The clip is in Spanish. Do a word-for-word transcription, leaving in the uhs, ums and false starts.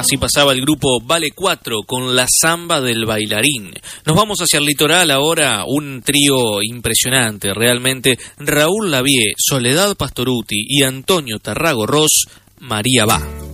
Así pasaba el grupo Vale cuatro con La Zamba del Bailarín. Nos vamos hacia el litoral ahora, un trío impresionante realmente. Raúl Lavie, Soledad Pastoruti y Antonio Tarragorros, María va.